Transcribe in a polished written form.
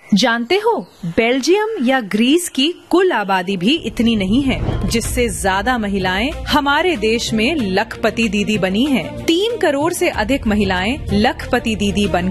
जानते हो, बेल्जियम या ग्रीस की कुल आबादी भी इतनी नहीं है, जिससे ज्यादा महिलाएं हमारे देश में लखपति दीदी बनी हैं। 3 करोड़ से अधिक महिलाएं लखपति दीदी बन